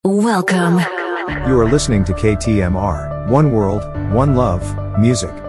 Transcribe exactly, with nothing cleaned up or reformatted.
Welcome. You are listening to K T M R, One World, One Love, Music.